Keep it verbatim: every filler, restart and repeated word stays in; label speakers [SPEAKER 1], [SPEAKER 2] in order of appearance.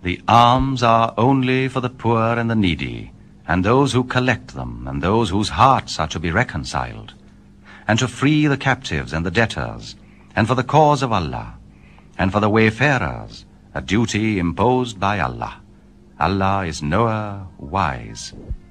[SPEAKER 1] The alms are only for the poor and the needy, and those who collect them, and those whose hearts are to be reconciled, and to free the captives and the debtors, and for the cause of Allah, and for the wayfarers, a duty imposed by Allah. Allah is knower, wise.